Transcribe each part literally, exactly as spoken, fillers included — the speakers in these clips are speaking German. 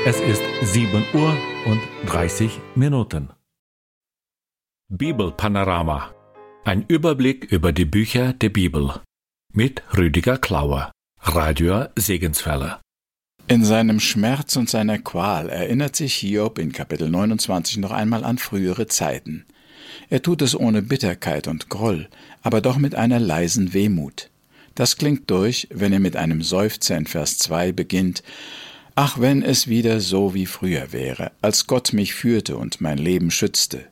Es ist sieben Uhr und dreißig Minuten. Bibelpanorama. Ein Überblick über die Bücher der Bibel. Mit Rüdiger Klauer, Radio Segenswelle. In seinem Schmerz und seiner Qual erinnert sich Hiob in Kapitel neunundzwanzig noch einmal an frühere Zeiten. Er tut es ohne Bitterkeit und Groll, aber doch mit einer leisen Wehmut. Das klingt durch, wenn er mit einem Seufzer in Vers zwei beginnt: »Ach, wenn es wieder so wie früher wäre, als Gott mich führte und mein Leben schützte.«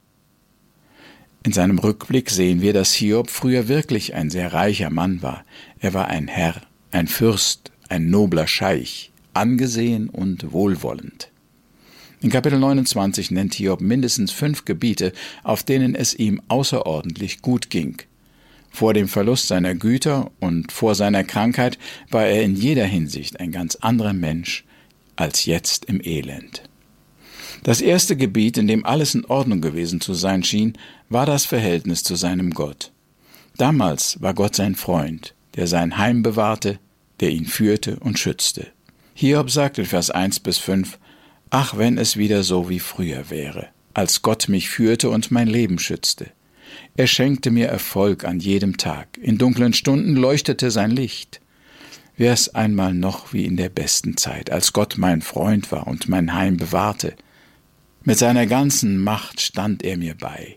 In seinem Rückblick sehen wir, dass Hiob früher wirklich ein sehr reicher Mann war. Er war ein Herr, ein Fürst, ein nobler Scheich, angesehen und wohlwollend. In Kapitel neunundzwanzig nennt Hiob mindestens fünf Gebiete, auf denen es ihm außerordentlich gut ging. Vor dem Verlust seiner Güter und vor seiner Krankheit war er in jeder Hinsicht ein ganz anderer Mensch als jetzt im Elend. Das erste Gebiet, in dem alles in Ordnung gewesen zu sein schien, war das Verhältnis zu seinem Gott. Damals war Gott sein Freund, der sein Heim bewahrte, der ihn führte und schützte. Hiob sagt in Vers eins bis fünf: »Ach, wenn es wieder so wie früher wäre, als Gott mich führte und mein Leben schützte. Er schenkte mir Erfolg an jedem Tag, in dunklen Stunden leuchtete sein Licht. Wär's einmal noch wie in der besten Zeit, als Gott mein Freund war und mein Heim bewahrte. Mit seiner ganzen Macht stand er mir bei.«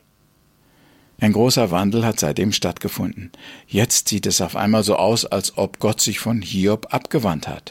Ein großer Wandel hat seitdem stattgefunden. Jetzt sieht es auf einmal so aus, als ob Gott sich von Hiob abgewandt hat.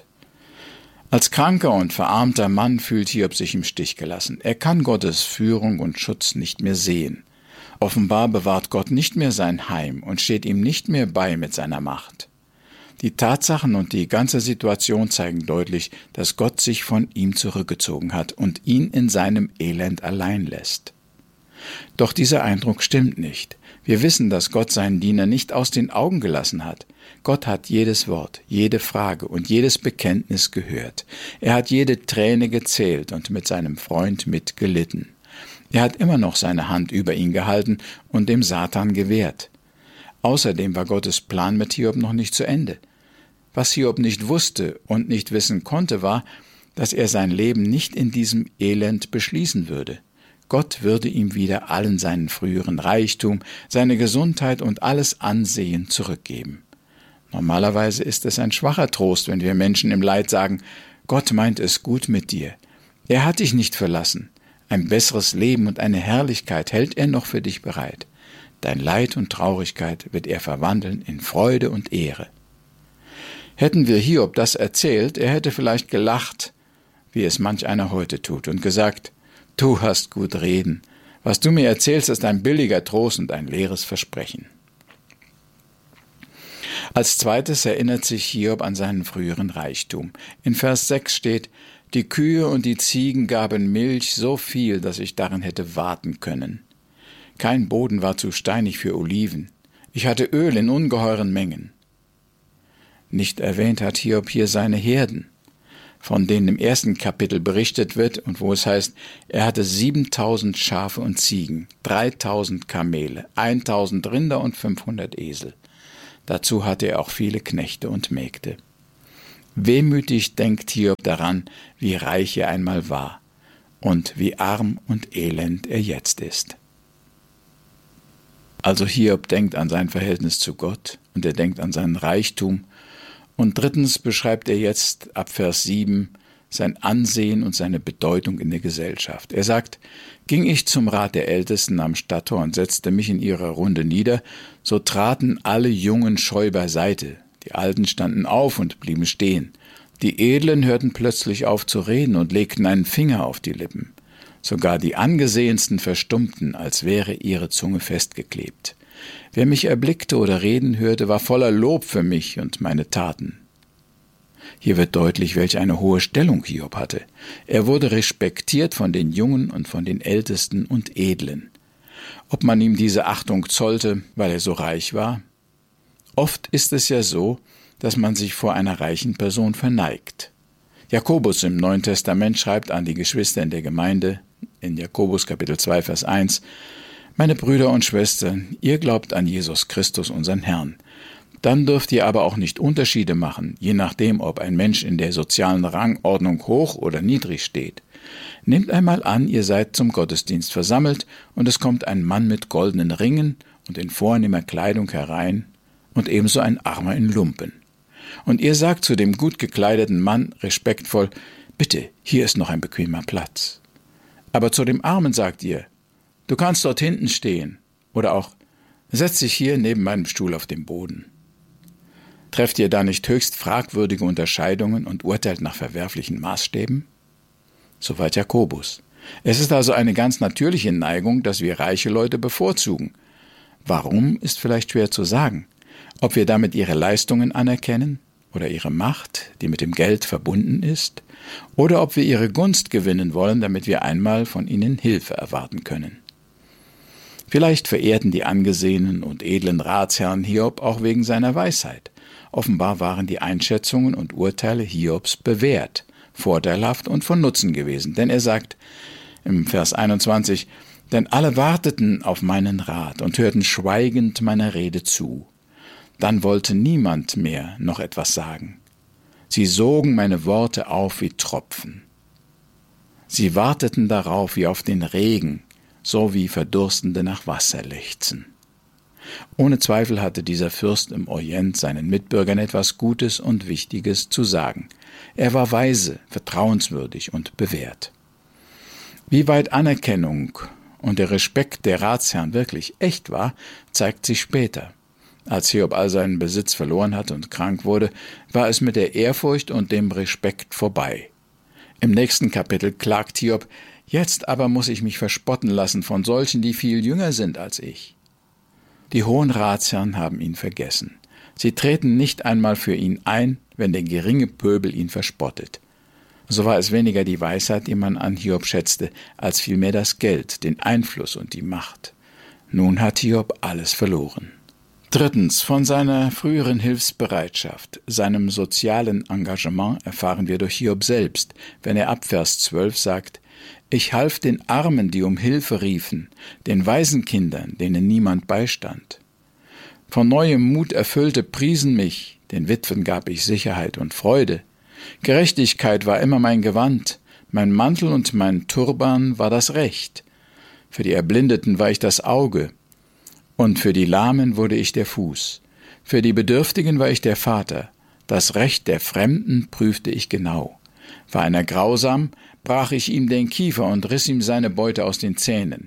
Als kranker und verarmter Mann fühlt Hiob sich im Stich gelassen. Er kann Gottes Führung und Schutz nicht mehr sehen. Offenbar bewahrt Gott nicht mehr sein Heim und steht ihm nicht mehr bei mit seiner Macht. Die Tatsachen und die ganze Situation zeigen deutlich, dass Gott sich von ihm zurückgezogen hat und ihn in seinem Elend allein lässt. Doch dieser Eindruck stimmt nicht. Wir wissen, dass Gott seinen Diener nicht aus den Augen gelassen hat. Gott hat jedes Wort, jede Frage und jedes Bekenntnis gehört. Er hat jede Träne gezählt und mit seinem Freund mitgelitten. Er hat immer noch seine Hand über ihn gehalten und dem Satan gewehrt. Außerdem war Gottes Plan mit Hiob noch nicht zu Ende. Was Hiob nicht wusste und nicht wissen konnte, war, dass er sein Leben nicht in diesem Elend beschließen würde. Gott würde ihm wieder allen seinen früheren Reichtum, seine Gesundheit und alles Ansehen zurückgeben. Normalerweise ist es ein schwacher Trost, wenn wir Menschen im Leid sagen: Gott meint es gut mit dir. Er hat dich nicht verlassen. Ein besseres Leben und eine Herrlichkeit hält er noch für dich bereit. Dein Leid und Traurigkeit wird er verwandeln in Freude und Ehre. Hätten wir Hiob das erzählt, er hätte vielleicht gelacht, wie es manch einer heute tut, und gesagt: Du hast gut reden. Was du mir erzählst, ist ein billiger Trost und ein leeres Versprechen. Als zweites erinnert sich Hiob an seinen früheren Reichtum. In Vers sechs steht: Die Kühe und die Ziegen gaben Milch so viel, dass ich darin hätte warten können. Kein Boden war zu steinig für Oliven. Ich hatte Öl in ungeheuren Mengen. Nicht erwähnt hat Hiob hier seine Herden, von denen im ersten Kapitel berichtet wird und wo es heißt, er hatte siebentausend Schafe und Ziegen, dreitausend Kamele, eintausend Rinder und fünfhundert Esel. Dazu hatte er auch viele Knechte und Mägde. Wehmütig denkt Hiob daran, wie reich er einmal war und wie arm und elend er jetzt ist. Also Hiob denkt an sein Verhältnis zu Gott und er denkt an seinen Reichtum. Und drittens beschreibt er jetzt ab Vers sieben sein Ansehen und seine Bedeutung in der Gesellschaft. Er sagt: Ging ich zum Rat der Ältesten am Stadttor und setzte mich in ihrer Runde nieder, so traten alle Jungen scheu beiseite. Die Alten standen auf und blieben stehen. Die Edlen hörten plötzlich auf zu reden und legten einen Finger auf die Lippen. Sogar die Angesehensten verstummten, als wäre ihre Zunge festgeklebt. Wer mich erblickte oder reden hörte, war voller Lob für mich und meine Taten. Hier wird deutlich, welch eine hohe Stellung Hiob hatte. Er wurde respektiert von den Jungen und von den Ältesten und Edlen. Ob man ihm diese Achtung zollte, weil er so reich war? Oft ist es ja so, dass man sich vor einer reichen Person verneigt. Jakobus im Neuen Testament schreibt an die Geschwister in der Gemeinde, in Jakobus Kapitel zwei, Vers eins: Meine Brüder und Schwestern, ihr glaubt an Jesus Christus, unseren Herrn. Dann dürft ihr aber auch nicht Unterschiede machen, je nachdem, ob ein Mensch in der sozialen Rangordnung hoch oder niedrig steht. Nehmt einmal an, ihr seid zum Gottesdienst versammelt und es kommt ein Mann mit goldenen Ringen und in vornehmer Kleidung herein und ebenso ein Armer in Lumpen. Und ihr sagt zu dem gut gekleideten Mann respektvoll: Bitte, hier ist noch ein bequemer Platz. Aber zu dem Armen sagt ihr: Du kannst dort hinten stehen. Oder auch: Setz dich hier neben meinem Stuhl auf den Boden. Trefft ihr da nicht höchst fragwürdige Unterscheidungen und urteilt nach verwerflichen Maßstäben? Soweit Jakobus. Es ist also eine ganz natürliche Neigung, dass wir reiche Leute bevorzugen. Warum, ist vielleicht schwer zu sagen. Ob wir damit ihre Leistungen anerkennen oder ihre Macht, die mit dem Geld verbunden ist, oder ob wir ihre Gunst gewinnen wollen, damit wir einmal von ihnen Hilfe erwarten können. Vielleicht verehrten die angesehenen und edlen Ratsherren Hiob auch wegen seiner Weisheit. Offenbar waren die Einschätzungen und Urteile Hiobs bewährt, vorteilhaft und von Nutzen gewesen. Denn er sagt im Vers einundzwanzig: Denn alle warteten auf meinen Rat und hörten schweigend meiner Rede zu. Dann wollte niemand mehr noch etwas sagen. Sie sogen meine Worte auf wie Tropfen. Sie warteten darauf wie auf den Regen, so wie Verdurstende nach Wasser lechzen. Ohne Zweifel hatte dieser Fürst im Orient seinen Mitbürgern etwas Gutes und Wichtiges zu sagen. Er war weise, vertrauenswürdig und bewährt. Wie weit Anerkennung und der Respekt der Ratsherren wirklich echt war, zeigt sich später. Als Hiob all seinen Besitz verloren hatte und krank wurde, war es mit der Ehrfurcht und dem Respekt vorbei. Im nächsten Kapitel klagt Hiob: Jetzt aber muss ich mich verspotten lassen von solchen, die viel jünger sind als ich. Die hohen Ratsherren haben ihn vergessen. Sie treten nicht einmal für ihn ein, wenn der geringe Pöbel ihn verspottet. So war es weniger die Weisheit, die man an Hiob schätzte, als vielmehr das Geld, den Einfluss und die Macht. Nun hat Hiob alles verloren. Drittens, von seiner früheren Hilfsbereitschaft, seinem sozialen Engagement erfahren wir durch Hiob selbst, wenn er ab Vers zwölf sagt: Ich half den Armen, die um Hilfe riefen, den Waisenkindern, denen niemand beistand. Von neuem Mut erfüllte priesen mich, den Witwen gab ich Sicherheit und Freude. Gerechtigkeit war immer mein Gewand, mein Mantel und mein Turban war das Recht. Für die Erblindeten war ich das Auge, und für die Lahmen wurde ich der Fuß. Für die Bedürftigen war ich der Vater. Das Recht der Fremden prüfte ich genau. War einer grausam, brach ich ihm den Kiefer und riss ihm seine Beute aus den Zähnen.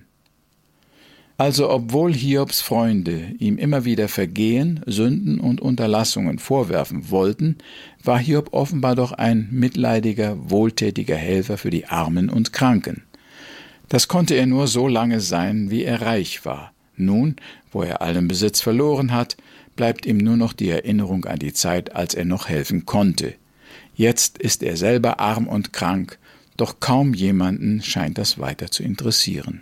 Also obwohl Hiobs Freunde ihm immer wieder Vergehen, Sünden und Unterlassungen vorwerfen wollten, war Hiob offenbar doch ein mitleidiger, wohltätiger Helfer für die Armen und Kranken. Das konnte er nur so lange sein, wie er reich war. Nun, wo er allen Besitz verloren hat, bleibt ihm nur noch die Erinnerung an die Zeit, als er noch helfen konnte. Jetzt ist er selber arm und krank, doch kaum jemanden scheint das weiter zu interessieren.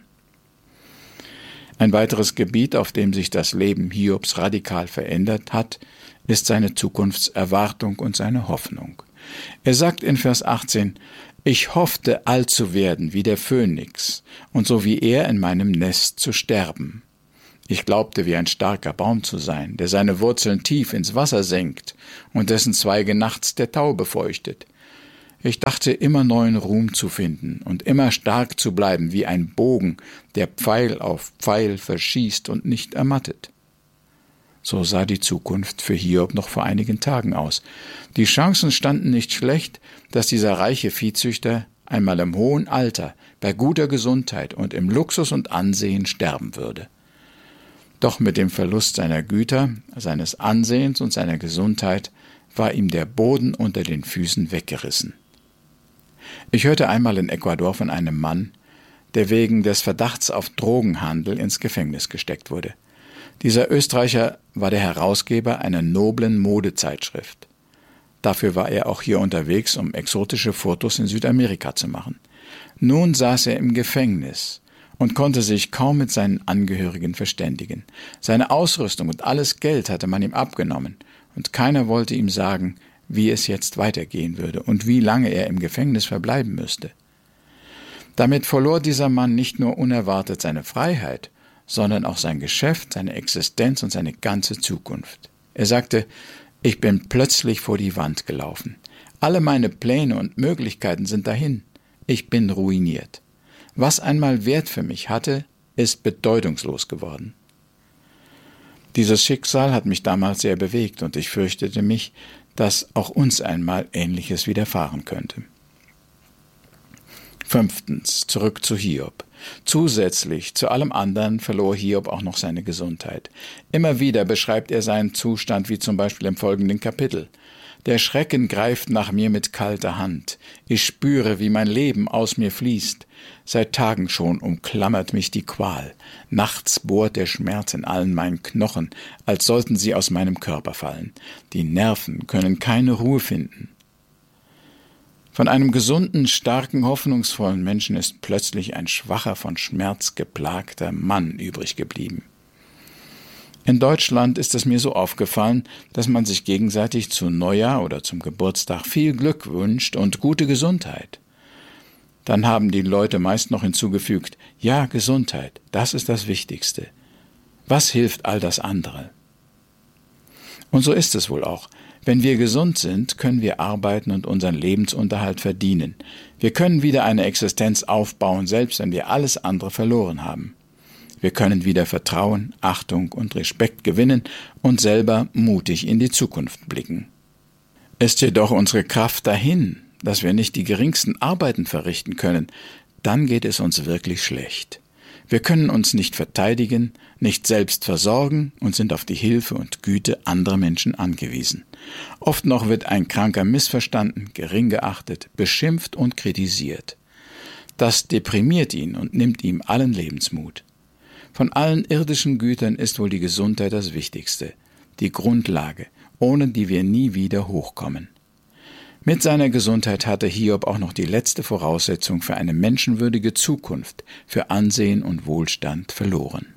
Ein weiteres Gebiet, auf dem sich das Leben Hiobs radikal verändert hat, ist seine Zukunftserwartung und seine Hoffnung. Er sagt in Vers achtzehn: Ich hoffte, alt zu werden wie der Phönix und so wie er in meinem Nest zu sterben. Ich glaubte, wie ein starker Baum zu sein, der seine Wurzeln tief ins Wasser senkt und dessen Zweige nachts der Tau befeuchtet. Ich dachte, immer neuen Ruhm zu finden und immer stark zu bleiben wie ein Bogen, der Pfeil auf Pfeil verschießt und nicht ermattet. So sah die Zukunft für Hiob noch vor einigen Tagen aus. Die Chancen standen nicht schlecht, dass dieser reiche Viehzüchter einmal im hohen Alter, bei guter Gesundheit und im Luxus und Ansehen sterben würde. Doch mit dem Verlust seiner Güter, seines Ansehens und seiner Gesundheit war ihm der Boden unter den Füßen weggerissen. Ich hörte einmal in Ecuador von einem Mann, der wegen des Verdachts auf Drogenhandel ins Gefängnis gesteckt wurde. Dieser Österreicher war der Herausgeber einer noblen Modezeitschrift. Dafür war er auch hier unterwegs, um exotische Fotos in Südamerika zu machen. Nun saß er im Gefängnis und konnte sich kaum mit seinen Angehörigen verständigen. Seine Ausrüstung und alles Geld hatte man ihm abgenommen, und keiner wollte ihm sagen, wie es jetzt weitergehen würde und wie lange er im Gefängnis verbleiben müsste. Damit verlor dieser Mann nicht nur unerwartet seine Freiheit, sondern auch sein Geschäft, seine Existenz und seine ganze Zukunft. Er sagte, ich bin plötzlich vor die Wand gelaufen. Alle meine Pläne und Möglichkeiten sind dahin. Ich bin ruiniert. Was einmal Wert für mich hatte, ist bedeutungslos geworden. Dieses Schicksal hat mich damals sehr bewegt und ich fürchtete mich, dass auch uns einmal Ähnliches widerfahren könnte. Fünftens, zurück zu Hiob. Zusätzlich zu allem anderen verlor Hiob auch noch seine Gesundheit. Immer wieder beschreibt er seinen Zustand, wie zum Beispiel im folgenden Kapitel. Der Schrecken greift nach mir mit kalter Hand. Ich spüre, wie mein Leben aus mir fließt. Seit Tagen schon umklammert mich die Qual. Nachts bohrt der Schmerz in allen meinen Knochen, als sollten sie aus meinem Körper fallen. Die Nerven können keine Ruhe finden. Von einem gesunden, starken, hoffnungsvollen Menschen ist plötzlich ein schwacher, von Schmerz geplagter Mann übrig geblieben. In Deutschland ist es mir so aufgefallen, dass man sich gegenseitig zu Neujahr oder zum Geburtstag viel Glück wünscht und gute Gesundheit. Dann haben die Leute meist noch hinzugefügt, ja, Gesundheit, das ist das Wichtigste. Was hilft all das andere? Und so ist es wohl auch. Wenn wir gesund sind, können wir arbeiten und unseren Lebensunterhalt verdienen. Wir können wieder eine Existenz aufbauen, selbst wenn wir alles andere verloren haben. Wir können wieder Vertrauen, Achtung und Respekt gewinnen und selber mutig in die Zukunft blicken. Ist jedoch unsere Kraft dahin, dass wir nicht die geringsten Arbeiten verrichten können, dann geht es uns wirklich schlecht. Wir können uns nicht verteidigen, nicht selbst versorgen und sind auf die Hilfe und Güte anderer Menschen angewiesen. Oft noch wird ein Kranker missverstanden, gering geachtet, beschimpft und kritisiert. Das deprimiert ihn und nimmt ihm allen Lebensmut. Von allen irdischen Gütern ist wohl die Gesundheit das Wichtigste, die Grundlage, ohne die wir nie wieder hochkommen. Mit seiner Gesundheit hatte Hiob auch noch die letzte Voraussetzung für eine menschenwürdige Zukunft, für Ansehen und Wohlstand verloren.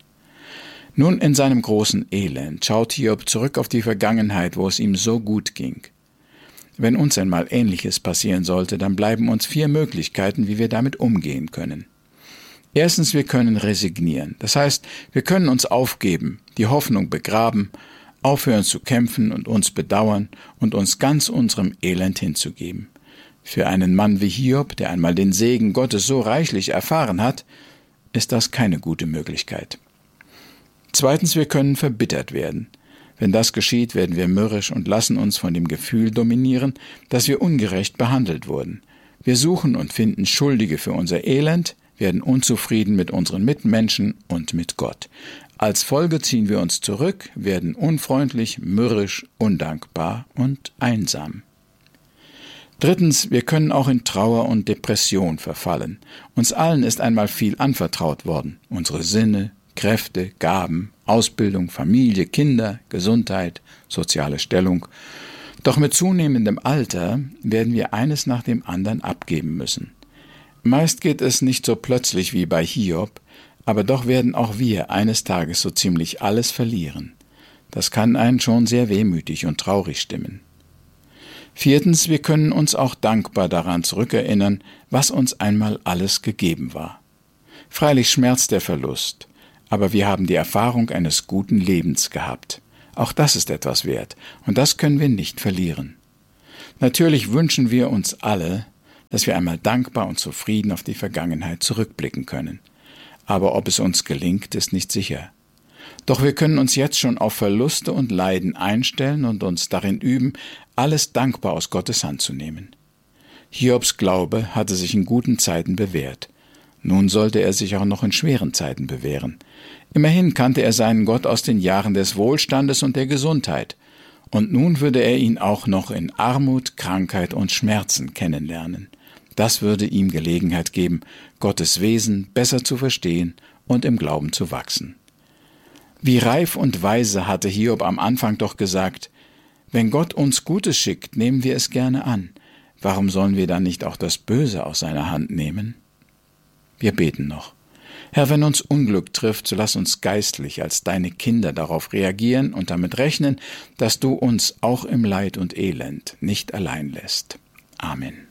Nun in seinem großen Elend schaut Hiob zurück auf die Vergangenheit, wo es ihm so gut ging. Wenn uns einmal Ähnliches passieren sollte, dann bleiben uns vier Möglichkeiten, wie wir damit umgehen können. Erstens, wir können resignieren. Das heißt, wir können uns aufgeben, die Hoffnung begraben, aufhören zu kämpfen und uns bedauern und uns ganz unserem Elend hinzugeben. Für einen Mann wie Hiob, der einmal den Segen Gottes so reichlich erfahren hat, ist das keine gute Möglichkeit. Zweitens, wir können verbittert werden. Wenn das geschieht, werden wir mürrisch und lassen uns von dem Gefühl dominieren, dass wir ungerecht behandelt wurden. Wir suchen und finden Schuldige für unser Elend, werden unzufrieden mit unseren Mitmenschen und mit Gott. Als Folge ziehen wir uns zurück, werden unfreundlich, mürrisch, undankbar und einsam. Drittens, wir können auch in Trauer und Depression verfallen. Uns allen ist einmal viel anvertraut worden. Unsere Sinne, Kräfte, Gaben, Ausbildung, Familie, Kinder, Gesundheit, soziale Stellung. Doch mit zunehmendem Alter werden wir eines nach dem anderen abgeben müssen. Meist geht es nicht so plötzlich wie bei Hiob, aber doch werden auch wir eines Tages so ziemlich alles verlieren. Das kann einen schon sehr wehmütig und traurig stimmen. Viertens, wir können uns auch dankbar daran zurückerinnern, was uns einmal alles gegeben war. Freilich schmerzt der Verlust, aber wir haben die Erfahrung eines guten Lebens gehabt. Auch das ist etwas wert, und das können wir nicht verlieren. Natürlich wünschen wir uns alle, dass wir einmal dankbar und zufrieden auf die Vergangenheit zurückblicken können. Aber ob es uns gelingt, ist nicht sicher. Doch wir können uns jetzt schon auf Verluste und Leiden einstellen und uns darin üben, alles dankbar aus Gottes Hand zu nehmen. Hiobs Glaube hatte sich in guten Zeiten bewährt. Nun sollte er sich auch noch in schweren Zeiten bewähren. Immerhin kannte er seinen Gott aus den Jahren des Wohlstandes und der Gesundheit. Und nun würde er ihn auch noch in Armut, Krankheit und Schmerzen kennenlernen. Das würde ihm Gelegenheit geben, Gottes Wesen besser zu verstehen und im Glauben zu wachsen. Wie reif und weise hatte Hiob am Anfang doch gesagt, wenn Gott uns Gutes schickt, nehmen wir es gerne an. Warum sollen wir dann nicht auch das Böse aus seiner Hand nehmen? Wir beten noch. Herr, wenn uns Unglück trifft, so lass uns geistlich als deine Kinder darauf reagieren und damit rechnen, dass du uns auch im Leid und Elend nicht allein lässt. Amen.